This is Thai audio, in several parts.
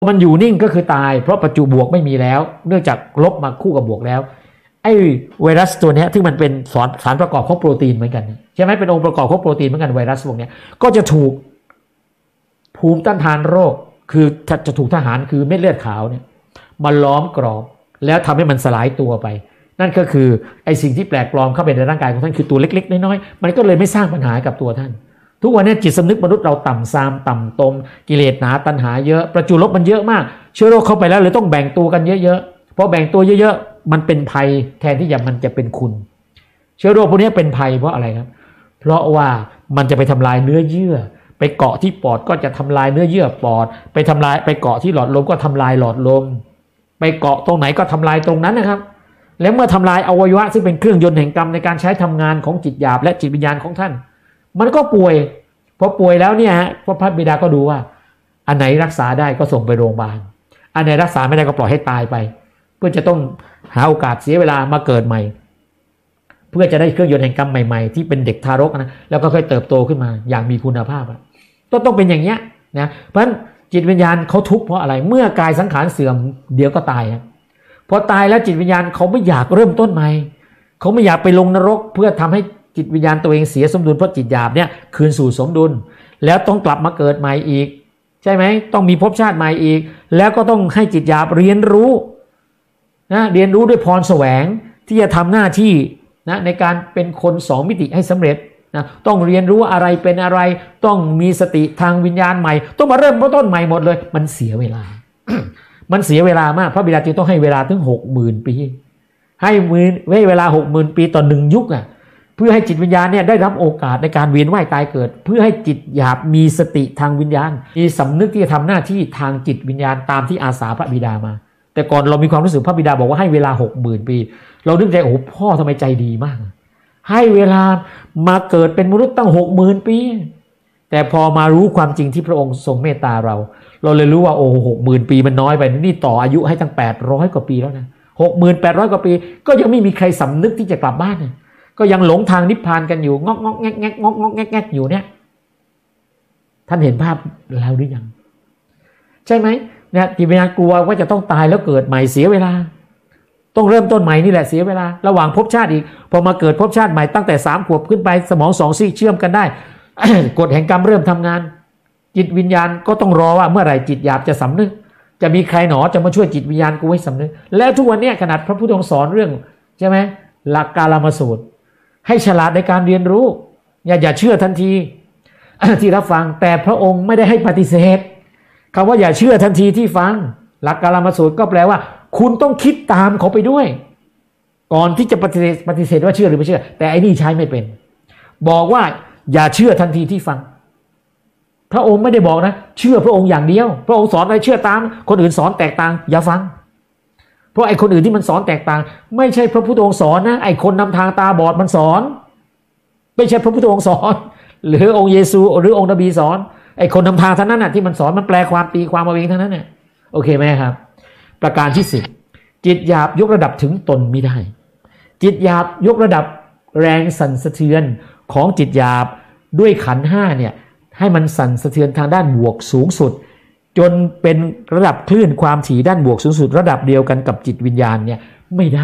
มันอยู่นิ่งก็คือตายเพราะประจุบวกไม่มีแล้วเนื่องจากลบมาคู่กับบวกแล้วไอ้ไวรัสตัวนี้ที่มันเป็นสารประกอบของโปรตีนเหมือนกันใช่ไหมเป็นองค์ประกอบของโปรตีนเหมือนกันไวรัสพวกนี้ก็จะถูกภูมิต้านทานโรคคือจะถูกทหารคือเม็ดเลือดขาวเนี่ยมาล้อมกรอบแล้วทำให้มันสลายตัวไปนั่นก็คือไอ้สิ่งที่แปลกปลอมเข้าไปในร่างกายของท่านคือตัวเล็กๆน้อยๆมันก็เลยไม่สร้างปัญหากับตัวท่านทุกวันนี้จิตสำนึกมนุษย์เราต่ำซามต่ำตมกิเลสหนาตัณหาเยอะประจุลบมันเยอะมากเชื้อโรคเข้าไปแล้วเลยต้องแบ่งตัวกันเยอะๆเพราะแบ่งตัวเยอะๆมันเป็นภัยแทนที่มันจะเป็นคุณเชื้อโรคพวกนี้เป็นภัยเพราะอะไรครับเพราะว่ามันจะไปทำลายเนื้อเยื่อไปเกาะที่ปอดก็จะทำลายเนื้อเยื่อปอดไปเกาะที่หลอดลมก็ทำลายหลอดลมไปเกาะตรงไหนก็ทำลายตรงนั้นนะครับแล้วเมื่อทำลายอวัยวะซึ่งเป็นเครื่องยนต์แห่งกรรมในการใช้ทำงานของจิตหยาบและจิตวิญญาณของท่านมันก็ป่วยพอป่วยแล้วเนี่ยพระบิดาก็ดูว่าอันไหนรักษาได้ก็ส่งไปโรงพยาบาลอันไหนรักษาไม่ได้ก็ปล่อยให้ตายไปเพื่อจะต้องหาโอกาสเสียเวลามาเกิดใหม่เพื่อจะได้เครื่องยนต์แห่งกรรมใหม่ๆที่เป็นเด็กทารกนะแล้วก็ค่อยเติบโตขึ้นมาอย่างมีคุณภาพต้องเป็นอย่างเงี้ยนะเพราะฉะนั้นจิตวิญญาณเขาทุกข์เพราะอะไรเมื่อกายสังขารเสื่อมเดี๋ยวก็ตายพอตายแล้วจิตวิญญาณเขาไม่อยากเริ่มต้นใหม่เขาไม่อยากไปลงนรกเพื่อทำให้จิตวิญญาณตัวเองเสียสมดุลเพราะจิตหยาบเนี่ยคืนสู่สมดุลแล้วต้องกลับมาเกิดใหม่อีกใช่ไหมต้องมีภพชาติใหม่อีกแล้วก็ต้องให้จิตหยาบเรียนรู้นะเรียนรู้ด้วยพรแสวงที่จะทำหน้าที่นะในการเป็นคนสองมิติให้สำเร็จนะต้องเรียนรู้อะไรเป็นอะไรต้องมีสติทางวิญญาณใหม่ต้องมาเริ่มต้นใหม่หมดเลยมันเสียเวลา มันเสียเวลามากพระบิดาจึงต้องให้เวลาถึง 60,000 ปีให้เวลา 60,000 ปีต่อ1ยุคเพื่อให้จิตวิญญาณเนี่ยได้รับโอกาสในการเวียนว่ายตายเกิดเพื่อให้จิตหยาบมีสติทางวิญญาณมีสำนึกที่จะทำหน้าที่ทางจิตวิญญาณตามที่อาสาพระบิดามาแต่ก่อนเรามีความรู้สึกพระบิดาบอกว่าให้เวลา 60,000 ปีเรานึกใจโอ้พ่อทำไมใจดีมากให้เวลามาเกิดเป็นมนุษย์ตั้ง 60,000 ปีแต่พอมารู้ความจริงที่พระองค์ทรงเมตตาเราเลยรู้ว่าโอ้ 60,000 ปีมันน้อยไปนี่ต่ออายุให้ตั้ง800 กว่าปีแล้วนะ 68,000 กว่าปีก็ยังไม่มีใครสำนึกที่จะกลับบ้านก็ยังหลงทางนิพพานกันอยู่งอกแงกงอกแงกอยู่เนี่ยท่านเห็นภาพแล้วหรือยังใช่ไหมเนี่ยจิตวิญญาณกลัวว่าจะต้องตายแล้วเกิดใหม่เสียเวลาต้องเริ่มต้นใหม่นี่แหละเสียเวลาระหว่างภพชาติอีกพอมาเกิดภพชาติใหม่ตั้งแต่3 ขวบขึ้นไปสมอง2 ซีกเชื่อมกันได้ กฎแห่งกรรมเริ่มทำงานจิตวิญญาณก็ต้องรอว่าเมื่อไหร่จิตหยาบจะสำนึกจะมีใครหนอจะมาช่วยจิตวิญญาณกูให้สำนึกแล้วทุกวันนี้ขนาดพระพุทธองค์สอนเรื่องใช่ไหมหลักกาลามสูตรให้ฉลาดในการเรียนรู้อย่าเชื่อทันที ที่รับฟังแต่พระองค์ไม่ได้ให้ปฏิเสธคำว่าอย่าเชื่อทันทีที่ฟังหลักกาลามสูตรก็แปลว่าคุณต้องคิดตามเขาไปด้วยก่อนที่จะปฏิเสธว่าเชื่อหรือไม่เชื่อแต่ไอ้นี่ใช้ไม่เป็นบอกว่าอย่าเชื่อทันทีที่ฟังพระองค์ไม่ได้บอกนะเชื่อพระองค์อย่างเดียวพระองค์สอนอะไรเชื่อตามคนอื่นสอนแตกต่างอย่าฟังเพราะไอ้คนอื่นที่มันสอนแตกต่างไม่ใช่พระพุทธองค์สอนนะไอ้คนนำทางตาบอดมันสอนไม่ใช่พระพุทธองค์สอนหรือองค์เยซูหรือองค์นบีสอนไอ้คนนำทางท่านนั้นน่ะที่มันสอนมันแปลความตีความเอาเองทั้งนั้นเนี่ยโอเคไหมครับประการที่10จิตหยาบยกระดับถึงตนไม่ได้จิตหยาบยกระดับแรงสั่นสะเทือนของจิตหยาบด้วยขันธ์5เนี่ยให้มันสั่นสะเทือนทางด้านบวกสูงสุดจนเป็นระดับคลื่นความถี่ด้านบวกสูงสุดระดับเดียวกันกับจิตวิญญาณเนี่ยไม่ได้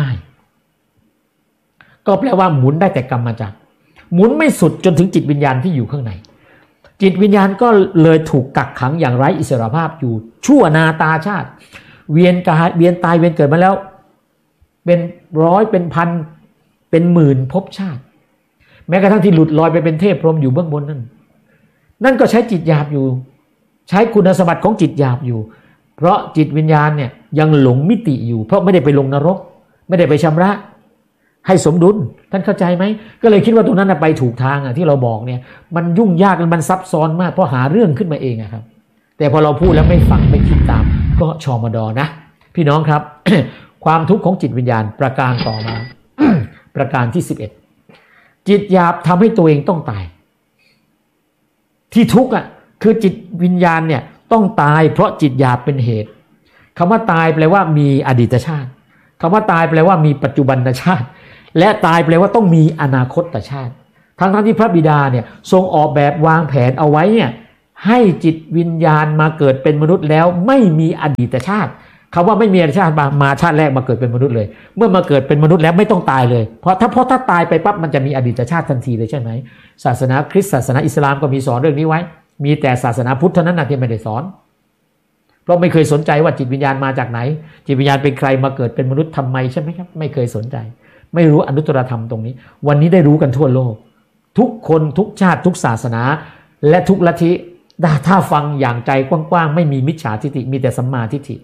ก็แปลว่าหมุนได้แต่กรรมจักรหมุนไม่สุดจนถึงจิตวิญญาณที่อยู่ข้างในจิตวิญญาณก็เลยถูกกักขังอย่างไร้อิสรภาพอยู่ชั่วนาตาชาติเวียนตายเวียนเกิดมาแล้วเป็นร้อยเป็นพันเป็นหมื่นภพชาติแม้กระทั่งที่หลุดลอยไปเป็นเทพพรหมอยู่เบื้องบนนั่นก็ใช้จิตหยาบอยู่ใช้คุณสมบัติของจิตหยาบอยู่เพราะจิตวิญญาณเนี่ยยังหลงมิติอยู่เพราะไม่ได้ไปลงนรกไม่ได้ไปชำระให้สมดุลท่านเข้าใจไหมก็เลยคิดว่าตรงนั้นไปถูกทางที่เราบอกเนี่ยมันยุ่งยากมันซับซ้อนมากเพราะหาเรื่องขึ้นมาเองครับแต่พอเราพูดแล้วไม่ฟังไม่คิดตามก็ชมดนะพี่น้องครับ ความทุกข์ของจิตวิญญาณประการต่อมา ประการที่11จิตหยาบทำให้ตัวเองต้องตายที่ทุกข์คือจิตวิญญาณเนี่ยต้องตายเพราะจิตหยาบเป็นเหตุคำว่าตายแปลว่ามีอดีตชาติคำว่าตายแปลว่ามีปัจจุบันชาติและตายแปลว่าต้องมีอนาคตชาติทั้งที่พระบิดาเนี่ยทรงออกแบบวางแผนเอาไว้เนี่ยให้จิตวิญญาณมาเกิดเป็นมนุษย์แล้วไม่มีอดีตชาติคำว่าไม่มีอดีตชาติมาชาติแรกมาเกิดเป็นมนุษย์เลยเมื่อมาเกิดเป็นมนุษย์แล้วไม่ต้องตายเลยเพราะถ้าตายไปปั๊บมันจะมีอดีตชาติทันทีเลยใช่ไหมศาสนาคริสต์ศาสนาอิสลามก็มีสอนเรื่องนี้ไว้มีแต่ศาสนาพุทธเท่านั้นนะที่ไม่ได้สอนเพราะไม่เคยสนใจว่าจิตวิญญาณมาจากไหนจิตวิญญาณเป็นใครมาเกิดเป็นมนุษย์ทำไมใช่ไหมครับไม่เคยสนใจไม่รู้อนุตตรธรรมตรงนี้วันนี้ได้รู้กันทั่วโลกทุกคนทุกชาติทุกศาสนาและทุกลัทธิถ้าฟังอย่างใจกว้างๆไม่มีมิจฉาทิฏฐิมีแต่สัมมาทิฏฐิ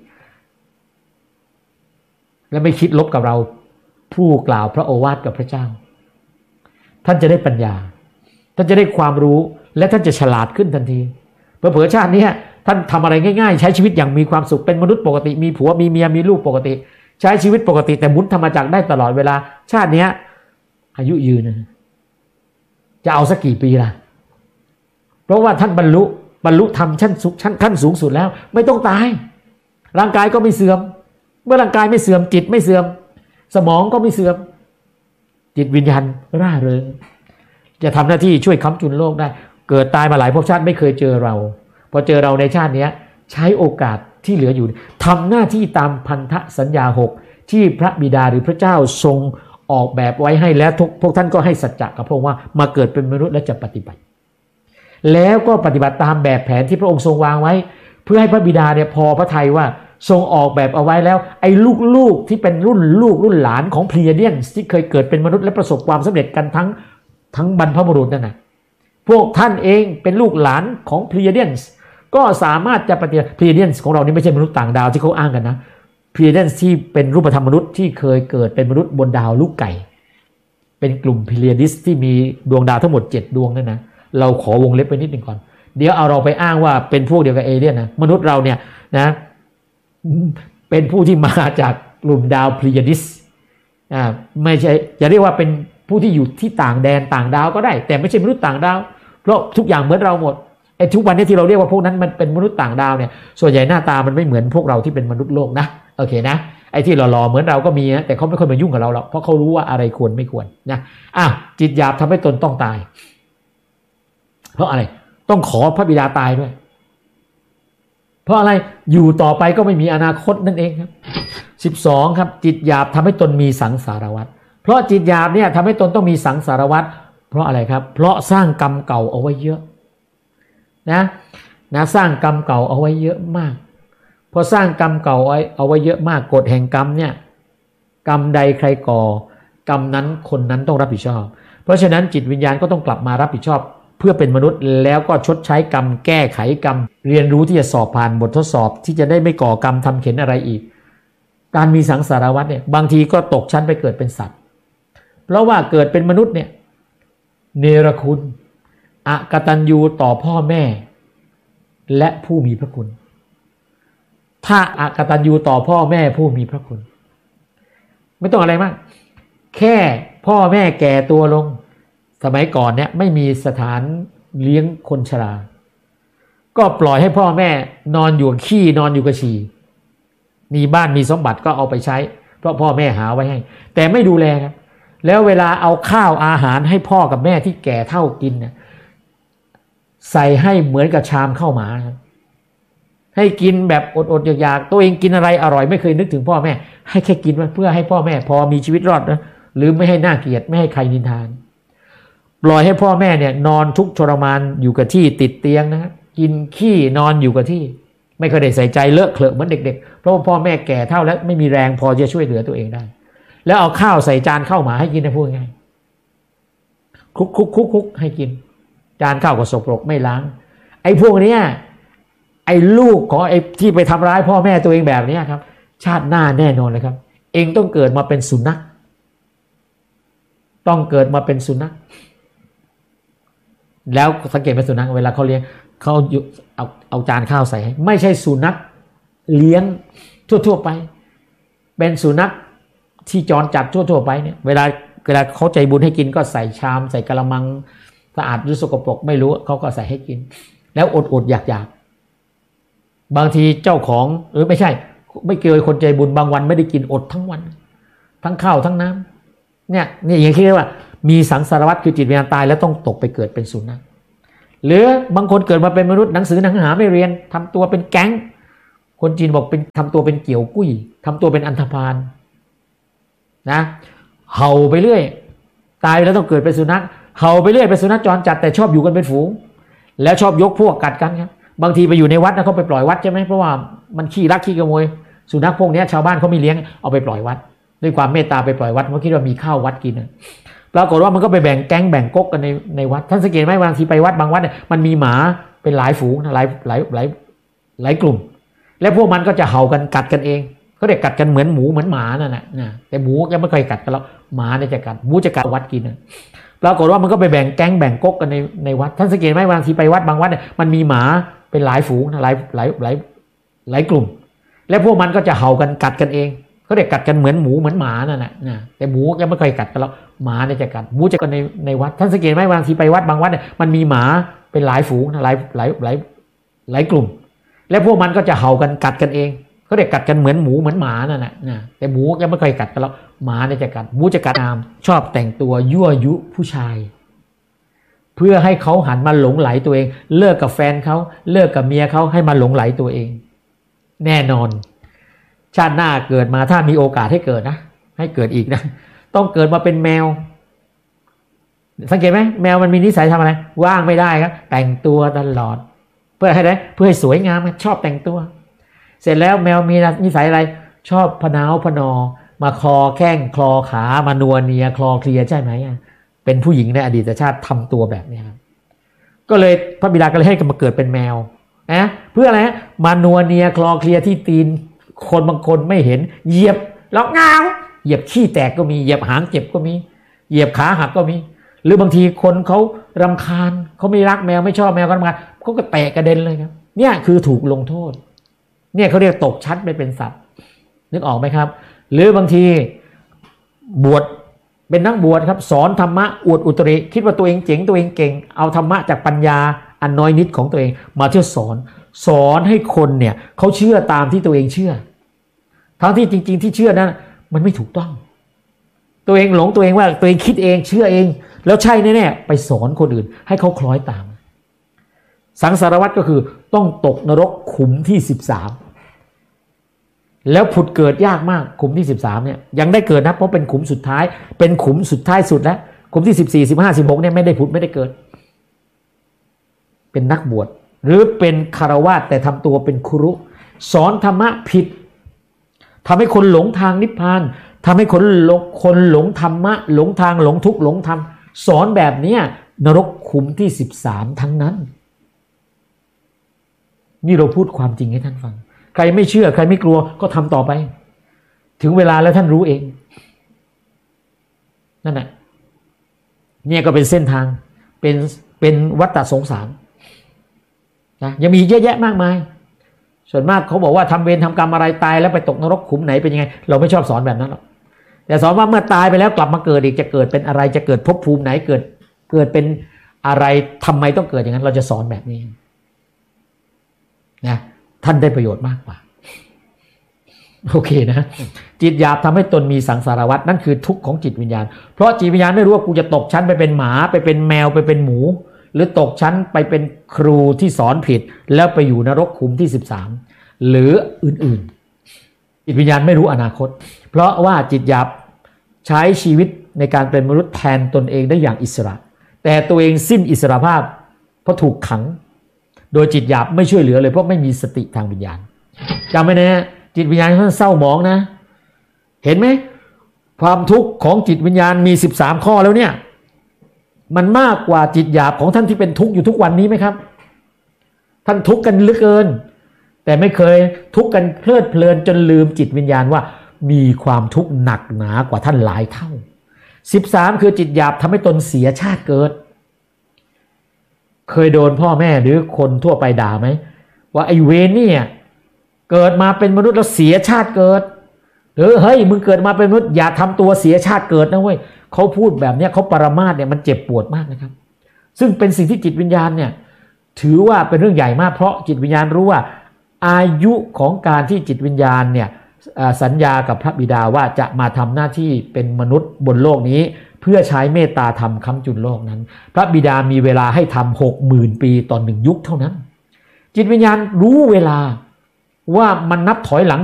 และไม่คิดลบกับเราผู้กล่าวพระโอวาทกับพระเจ้าท่านจะได้ปัญญาท่านจะได้ความรู้และท่านจะฉลาดขึ้นทันทีเผลอๆชาตินี้ท่านทำอะไรง่ายๆใช้ชีวิตอย่างมีความสุขเป็นมนุษย์ปกติมีผัวมีเมียมีลูกปกติใช้ชีวิตปกติแต่บุญธรรมจักรได้ตลอดเวลาชาตินี้อายุยืนนะจะเอาสักกี่ปีล่ะเพราะว่าท่านบรรลุธรรมขั้นสูงสุดแล้วไม่ต้องตายร่างกายก็ไม่เสื่อมเมื่อร่างกายไม่เสื่อมจิตไม่เสื่อมสมองก็ไม่เสื่อมจิตวิญญาณร่าเริงจะทำหน้าที่ช่วยค้ำจุนโลกได้เกิดตายมาหลายภพชาติไม่เคยเจอเราพอเจอเราในชาตินี้ใช้โอกาสที่เหลืออยู่ทำหน้าที่ตามพันธสัญญา6ที่พระบิดาหรือพระเจ้าทรงออกแบบไว้ให้แล้วพวกท่านก็ให้สัจจะกับพระองค์ว่ามาเกิดเป็นมนุษย์และจะปฏิบัติแล้วก็ปฏิบัติตามแบบแผนที่พระองค์ทรงวางไว้เพื่อให้พระบิดาเนี่ยพอพระทัยว่าทรงออกแบบเอาไว้แล้วไอ้ลูกที่เป็นรุ่นหลานของพลีเดียนที่เคยเกิดเป็นมนุษย์และประสบความสำเร็จกันทั้งบรรพบุรุษนั่นนะพวกท่านเองเป็นลูกหลานของพลีเดียนก็สามารถจะปฏิบัติพลีเดียนของเรานี่ไม่ใช่มนุษย์ต่างดาวที่เขาอ้างกันนะพลีเดียนที่เป็นรูปธรรมมนุษย์ที่เคยเกิดเป็นมนุษย์บนดาวลูกไก่เป็นกลุ่มพลีดิสที่มีดวงดาวทั้งหมด7ดวงนั่นนะเราขอวงเล็บไปนิดนึงก่อนเดี๋ยวเอาเราไปอ้างว่าเป็นพวกเดียวกับเอเลี่ยนนะมนุษย์เราเนี่ยนะเป็นผู้ที่มาจากกลุ่มดาวพลีดิสไม่ใช่จะเรียกว่าเป็นผู้ที่อยู่ที่ต่างแดนต่างดาวก็ได้แต่ไม่ใช่มนุษย์ต่างดาวเพราะทุกอย่างเหมือนเราหมดไอ้ทุกวันนี้ที่เราเรียกว่าพวกนั้นมันเป็นมนุษย์ต่างดาวเนี่ยส่วนใหญ่หน้าตามันไม่เหมือนพวกเราที่เป็นมนุษย์โลกนะโอเคนะไอ้ที่หล่อๆเหมือนเราก็มีนะแต่เขาไม่ค่อยมายุ่งกับเราหรอกเพราะเขารู้ว่าอะไรควรไม่ควรนะจิตหยาบทำให้ตนต้องตายเพราะอะไรต้องขอพระบิดาตายด้วยเพราะอะไรอยู่ต่อไปก็ไม่มีอนาคตนั่นเองครับ12ครับจิตหยาบทำให้ตนมีสังสารวัฏเพราะจิตหยาบเนี่ยทำให้ตนต้องมีสังสารวัฏเพราะอะไรครับเพราะสร้างกรรมเก่าเอาไว้เยอะนะสร้างกรรมเก่าเอาไว้เยอะมากพอสร้างกรรมเก่าเอาไว้เยอะมากกฎแห่งกรรมเนี่ยกรรมใดใครก่อกรรมนั้นคนนั้นต้องรับผิดชอบเพราะฉะนั้นจิตวิญญาณก็ต้องกลับมารับผิดชอบเพื่อเป็นมนุษย์แล้วก็ชดใช้กรรมแก้ไขกรรมเรียนรู้ที่จะสอบผ่านบททดสอบที่จะได้ไม่ก่อกรรมทำเข็ญอะไรอีกการมีสังสารวัฏเนี่ยบางทีก็ตกชั้นไปเกิดเป็นสัตว์เพราะว่าเกิดเป็นมนุษย์เนี่ยเนรคุณอกตัญญูต่อพ่อแม่และผู้มีพระคุณถ้าอกตัญญูต่อพ่อแม่ผู้มีพระคุณไม่ต้องอะไรมากแค่พ่อแม่แก่ตัวลงสมัยก่อนเนี่ยไม่มีสถานเลี้ยงคนชราก็ปล่อยให้พ่อแม่นอนอยู่ขี้นอนอยู่กับฉี่มีบ้านมีสมบัติก็เอาไปใช้เพราะพ่อแม่หาไว้ให้แต่ไม่ดูแลครับแล้วเวลาเอาข้าวอาหารให้พ่อกับแม่ที่แก่เท่ากินเนี่ยใส่ให้เหมือนกับชามข้าวหมาครับให้กินแบบอดๆอยากๆตัวเองกินอะไรอร่อยไม่เคยนึกถึงพ่อแม่ให้แค่กินเพื่อให้พ่อแม่พอมีชีวิตรอดนะหรือไม่ให้น่าเกลียดไม่ให้ใครนินทาปล่อยให้พ่อแม่เนี่ยนอนทุกข์ทรมานอยู่กับที่ติดเตียงนะกินขี้นอนอยู่กับที่ไม่เคยได้ใส่ใจเลอะเคลอะเหมือนเด็กๆเพราะว่าพ่อแม่แก่เท่าแล้วไม่มีแรงพอจะช่วยเหลือตัวเองได้แล้วเอาข้าวใส่จานข้าวหมาให้กินนะพูดง่ายคุกให้กินจานข้าวก็สกปรกไม่ล้างไอ้พวกเนี้ยไอ้ลูกของไอ้ที่ไปทำร้ายพ่อแม่ตัวเองแบบนี้ครับชาติหน้าแน่นอนเลยครับเองต้องเกิดมาเป็นสุนัขต้องเกิดมาเป็นสุนัขแล้วสังเกตเป็นสุนัขเวลาเขาเลี้ยงเขาเอาจานข้าวใส่ให้ไม่ใช่สุนัขเลี้ยงทั่วไปเป็นสุนัขที่จรจัดทั่วไปเนี่ยเวลาเขาใจบุญให้กินก็ใส่ชามใส่กะละมังสะอาดหรือสกปรกไม่รู้เขาก็ใส่ให้กินแล้วอดอยากบางทีเจ้าของไม่ใช่ไม่เกี่ยวกับคนใจบุญบางวันไม่ได้กินอดทั้งวันทั้งข้าวทั้งน้ำเนี่ยอย่างที่เรียกว่ามีสังสารวัฏคือจิตวิญญาณตายแล้วต้องตกไปเกิดเป็นสุนัขหรือบางคนเกิดมาเป็นมนุษย์หนังสือหนังหาไม่เรียนทำตัวเป็นแก๊งคนจีนบอกเป็นทำตัวเป็นเกี่ยวกุ้ยทำตัวเป็นอันธพาลนะเห่าไปเรื่อยตายแล้วต้องเกิดเป็นสุนัขเห่าไปเรื่อยเป็นสุนัขจรจัดแต่ชอบอยู่กันเป็นฝูงแล้วชอบยกพวกกัดกันครับบางทีไปอยู่ในวัดนะเขาไปปล่อยวัดใช่ไหมเพราะว่ามันขี้รักขี้ขโมยสุนัขพวกนี้ชาวบ้านเขาไม่เลี้ยงเอาไปปล่อยวัดด้วยความเมตตาไปปล่อยวัดเพราะคิดว่ามีข้าววัดกินปรากฏว่ามันก็ไปแบ่งแก๊งแบ่งก๊กกันในวัดท่านสังเกตไหมบางทีไปวัดบางวัดเนี่ยมันมีหมาเป็นหลายฝูงหลายกลุ่มแล้วพวกมันก็จะเห่ากันกัดกันเองเขาเรียกกัดกันเหมือนหมูเหมือนหมานั่นแหละแต่หมูยังไม่เคยกัดกันแล้วหมาเนี่ยจะกัดหมูจะกัดวัดกินปรากฏว่ามันก็ไปแบ่งแก๊งแบ่งก๊กกันในวัดท่านสังเกตไหมบางทีไปวัดบางวัดเนี่ยมันมีหมาเป็นหลายฝูงหลายกลุ่มแล้วพวกมันก็จะเห่ากันกัดกันเองเขาเรียกกัดกันเหมือนหมูเหมือนหมานั่นแหละแต่หมูยังไม่เคยกัดกันแล้วหมาเนี่ยจะกัดหมูจะกัดในวัดท่านสังเกตไหมบางทีไปวัดบางวัดเนี่ยมันมีหมาเป็นหลายฝูงหลายกลุ่มแล้วพวกมันก็จะเห่ากันกัดกันเองเขาเรียกกัดกันเหมือนหมูเหมือนหมานั่นแหละแต่หมูยังไม่เคยกัดกันแล้วหมาเนี่ยจะกัดหมูจะกัดตามชอบแต่งตัวยั่วยุผู้ชายเพื่อให้เขาหันมาหลงไหลตัวเองเลิกกับแฟนเขาเลิกกับเมียเขาให้มาหลงไหลตัวเองแน่นอนชาติหน้าเกิดมาถ้ามีโอกาสให้เกิดนะให้เกิดอีกนะต้องเกิดมาเป็นแมวสังเกตไหมแมวมันมีนิสัยทำอะไรว่างไม่ได้ครับแต่งตัวตลอดเพื่อให้ได้เพื่อให้สวยงามชอบแต่งตัวเสร็จแล้วแมวมีนิสัยอะไรชอบพนาวพนอมาคลอแข้งคลอขามานัวเนียคลอเคลียใช่ไหมเป็นผู้หญิงในอดีตชาติทำตัวแบบนี้ครับก็เลยพระบิดาก็เลยให้มาเกิดเป็นแมวนะเพื่ออะไรมานัวเนียคลอเคลียที่ตีนคนบางคนไม่เห็นเหยียบล็อกเงาเหยียบขี้แตกก็มีเหยียบหางเจ็บก็มีเหยียบขาหักก็มีหรือบางทีคนเขารำคาญเขาไม่รักแมวไม่ชอบแมวก็รำคาญเขาก็แตะกระเด็นเลยครับเนี่ยคือถูกลงโทษเนี่ยเขาเรียกตกชั้นไปเป็นสัตว์นึกออกไหมครับหรือบางทีบวชเป็นนักบวชครับสอนธรรมะอวดอุตริคิดว่าตัวเองเจ๋งตัวเองเก่งเอาธรรมะจากปัญญาอันน้อยนิดของตัวเองมาเชื่อสอนให้คนเนี่ยเขาเชื่อตามที่ตัวเองเชื่อทั้งที่จริงๆที่เชื่อนั้นมันไม่ถูกต้องตัวเองหลงตัวเองว่าตัวเองคิดเองเชื่อเองแล้วใช่แน่ๆไปสอนคนอื่นให้เขาคล้อยตามสังสารวัฏก็คือต้องตกนรกขุมที่13แล้วผุดเกิดยากมากขุมที่13เนี่ยยังได้เกิดนะเพราะเป็นขุมสุดท้ายเป็นขุมสุดท้ายสุดแล้วขุมที่14 15 16เนี่ยไม่ได้ผุดไม่ได้เกิดเป็นนักบวชหรือเป็นคฤหัสถ์แต่ทำตัวเป็นครุสอนธรรมะผิดทำให้คนหลงทางนิพพานทำให้คนหลงธรรมะหลงทางหลงทุกข์หลงธรรมสอนแบบนี้นรกขุมที่13ทั้งนั้นนี่เราพูดความจริงให้ท่านฟังใครไม่เชื่อใครไม่กลัวก็ทำต่อไปถึงเวลาแล้วท่านรู้เองนั่นแหละเนี่ยก็เป็นเส้นทางเป็นวัฏสงสารนะยังมีเยอะแยะมากมายส่วนมากเขาบอกว่าทำเวรทำกรรมอะไรตายแล้วไปตกนรกขุมไหนเป็นยังไงเราไม่ชอบสอนแบบนั้นหรอกแต่สอนว่าเมื่อตายไปแล้วกลับมาเกิดอีกจะเกิดเป็นอะไรจะเกิดภพภูมิไหนเกิดเป็นอะไรทำไมต้องเกิดอย่างนั้นเราจะสอนแบบนี้นะท่านได้ประโยชน์มากกว่าโอเคนะจิตหยาบทำให้ตนมีสังสารวัฏนั่นคือทุกข์ของจิตวิญญาณเพราะจิตวิญญาณไม่รู้ว่ากูจะตกชั้นไปเป็นหมาไปเป็นแมวไปเป็นหมูหรือตกชั้นไปเป็นครูที่สอนผิดแล้วไปอยู่นรกขุมที่13หรืออื่นๆจิตวิญญาณไม่รู้อนาคตเพราะว่าจิตหยาบใช้ชีวิตในการเป็นมนุษย์แทนตนเองได้อย่างอิสระแต่ตัวเองสิ้นอิสรภาพเพราะถูกขังโดยจิตหยาบไม่ช่วยเหลือเลยเพราะไม่มีสติทางวิญญาณจำไว้นะจิตวิญญาณท่านเศร้าหมองนะเห็นไหมความทุกข์ของจิตวิญญาณมี13ข้อแล้วเนี่ยมันมากกว่าจิตหยาบของท่านที่เป็นทุกข์อยู่ทุกวันนี้ไหมครับท่านทุกข์กันเหลือเกินแต่ไม่เคยทุกข์กันเพลิดเพลินจนลืมจิตวิญญาณว่ามีความทุกข์หนักหนากว่าท่านหลายเท่า13คือจิตหยาบทำให้ตนเสียชาติเกิดเคยโดนพ่อแม่หรือคนทั่วไปด่าไหมว่าไอ้เวรเนี่ยเกิดมาเป็นมนุษย์แล้วเสียชาติเกิดหรือเฮ้ยมึงเกิดมาเป็นมนุษย์อย่าทำตัวเสียชาติเกิดนะเว้ยเขาพูดแบบนี้เขาปรามาสเนี่ยมันเจ็บปวดมากนะครับซึ่งเป็นสิ่งที่จิตวิญญาณเนี่ยถือว่าเป็นเรื่องใหญ่มากเพราะจิตวิญญาณรู้ว่าอายุของการที่จิตวิญญาณเนี่ยสัญญากับพระบิดาว่าจะมาทำหน้าที่เป็นมนุษย์บนโลกนี้เพื่อใช้เมตตาธรรมค้ำจุนโลกนั้นพระบิดามีเวลาให้ทำ60,000 ปีต่อ1 ยุคเท่านั้นจิตวิญญาณรู้เวลาว่ามันนับถอยหลัง